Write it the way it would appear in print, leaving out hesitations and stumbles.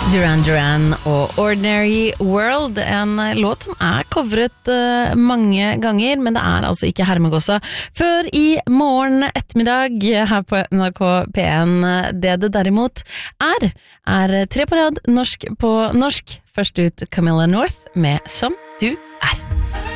Duran Duran og Ordinary World, en låt som covret mange ganger, men det altså ikke Hermegåsa før i morgen ettermiddag her på NRK P1. Det derimot tre på rad norsk på norsk. Først ut Camilla North med Som du